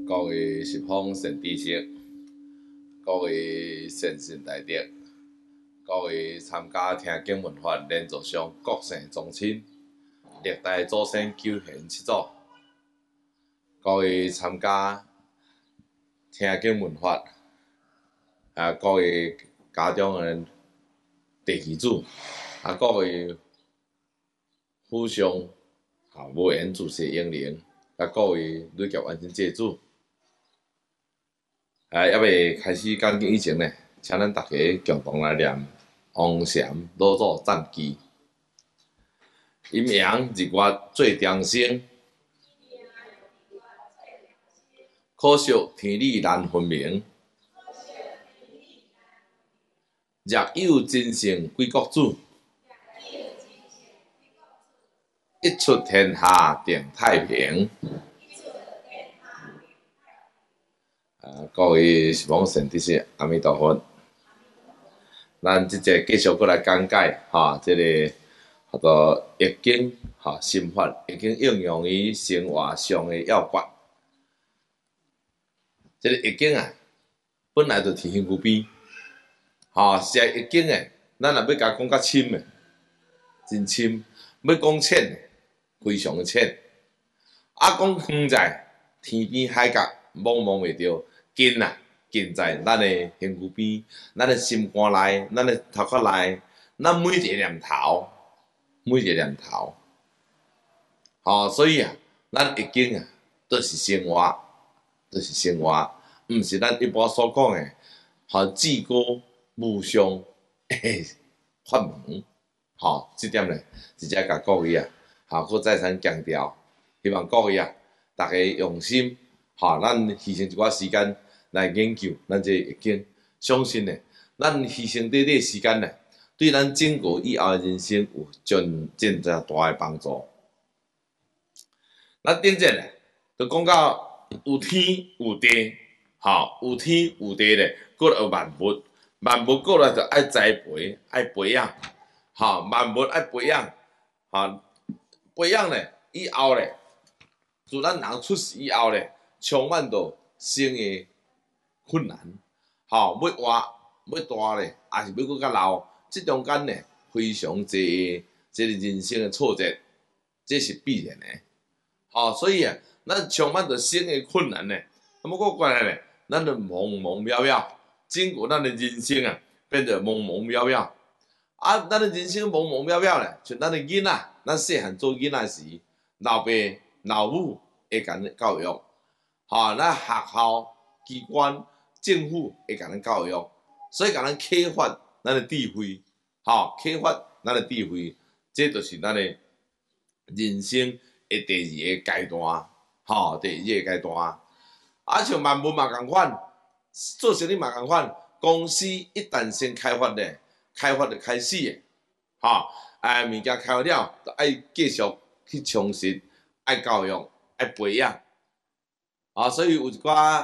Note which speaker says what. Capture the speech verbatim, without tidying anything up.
Speaker 1: 各位十方善知识，各位善信大德，各位参加听经闻法连续上各姓宗亲，历代祖先九贤七祖，各位参加听经闻法啊，各位家中的地基主啊，各位府上啊无缘主席英灵，啊各位女教完成祭主。啊，还未开始讲经以前呢，请咱大家共同来念王禅老祖赞记。阴阳日月做长生，可惜天理难分明。若有真圣贵国主，一出天下定太平。啊，各位十方善知识，阿弥陀佛。咱即个继续过来讲解哈，即、这个叫做易经哈心法，易经应用于生活上的要诀。即、这个易经啊，本来就天行具备，哈，是易经诶，咱若要甲讲较深诶，真深；要讲浅诶，非常浅。啊，讲远在天边海角，茫茫袂着。近啊，近在咱的身躯边，咱的心肝内，咱的头壳内，咱每一个念头，每一个念头，吼、哦，所以啊，咱易经啊，都是生活，都是生活，毋是咱一般所讲的，吼、哦，至高无上诶法门，吼、哦，即点咧，直接甲各位啊，吼、哦，佫再三强调，希望各位啊，大家用心，吼、哦，咱牺牲一寡时间。来研究咱这易经，相信呢，咱牺牲短短时间呢，对咱整个以后的人生有真真正大的帮助。咱顶阵呢，就讲到有天有地，吼，有天有地咧，过来有万物，万物过来就爱栽培，爱培养，吼，万物爱培养，吼，培养咧以后咧，自咱人出世以后咧，充满着生的。困难，吼、哦，要活要大咧，也是要搁较老，即中间咧非常济即个人生的挫折，这是必然的，吼、哦，所以啊，咱充满着生的困难咧，那么个关系咧，咱就茫茫渺渺，整个咱的人生啊，变得茫茫渺渺，啊，咱的人生茫茫渺渺咧，像咱的囡仔，咱细汉做囡仔时，老爸老母会甲咱教育，吼、哦，咱学校机关。政府会甲咱教育，所以甲咱启发咱的智慧，吼、哦，启发咱的智慧，这就是咱的人生的第二个阶段，吼、哦，第二个阶段。啊，像万物嘛共款，做生意嘛共款，公司一旦先开发咧，开发就开始诶，吼、哦，啊，物件开发了，就爱继续去充实，爱教育，爱培养，啊，所以有一寡。